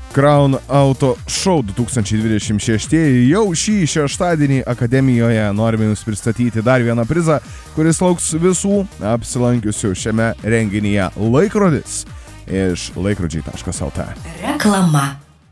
Crown Auto Show 2026 jau šį šeštadienį Akademijoje. Norime jums pristatyti dar vieną prizą, kuris lauks visų apsilankiusių šiame renginyje. Laikrodis iš laikrodžiai.lt. Reklama.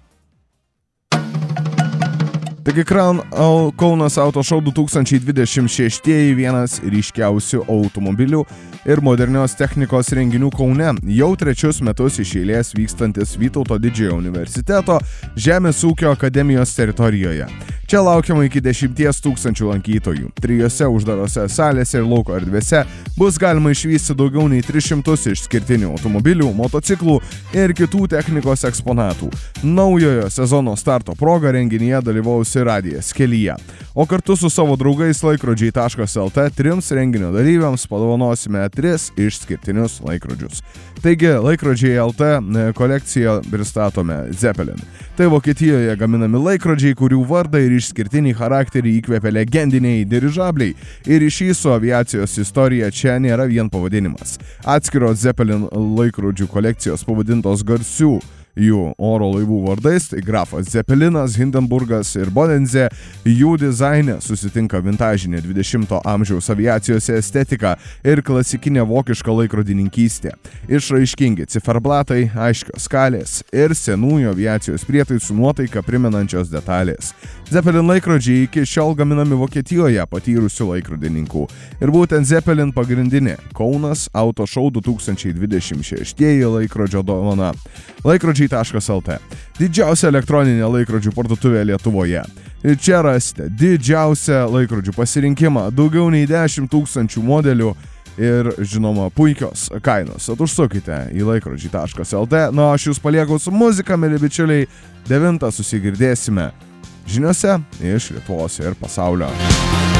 Taigi Crown Kaunas Auto Show 2026 vienas ryškiausių automobilių ir modernios technikos renginių Kaune. Jau trečius metus iš eilės vykstantis Vytauto Didžiojo universiteto Žemės ūkio akademijos teritorijoje. Čia laukiama iki 10 000 lankytojų. 3 uždarose salėse ir lauko erdvėse bus galima išvysti daugiau nei 300 išskirtinių automobilių, motociklų ir kitų technikos eksponatų. Naujojo sezono starto proga renginyje dalyvaus ir Radijas kelyje. O kartu su savo draugais laikrodžiai.lt 3 renginio dalyviams padovanosime 3 išskirtinius laikrodžius. Taigi, laikrodžiai.lt kolekciją pristatome Zeppelin. Tai Vokietijoje gaminami laikrodžiai, kurių vardą ir išskirtinį charakterį įkvėpia legendiniai dirižabliai. Ir ryšys su aviacijos istorija čia nėra vien pavadinimas. Atskiros Zeppelin laikrodžių kolekcijos pavadintos garsių jų oro laivų vardais, tai grafas Zeppelinas, Hindenburgas ir Bodenze. Jų dizaine susitinka vintažinė 20-ojo amžiaus aviacijos estetika ir klasikinė vokiška laikrodininkystė. Išraiškingi ciferblatai, aiškios skalės ir senųjų aviacijos prietaisų nuotaiką primenančios detalės. Zeppelin laikrodžiai iki šiol gaminami Vokietijoje patyrusių laikrodininkų. Ir būtent Zeppelin pagrindinė Kaunas Auto Show 2026 laikrodžio dovana. Laikrodžiai.lt. Didžiausia elektroninė laikrodžių parduotuvė Lietuvoje. Ir čia rasite didžiausią laikrodžių pasirinkimą, daugiau nei 10 000 modelių ir, žinoma, puikios kainos. Užsukite į laikrodžiai.lt. Na, aš jūs palieku su muzika, mėly bičiuliai. 9 susigirdėsime žiniose iš Lietuvos ir pasaulio.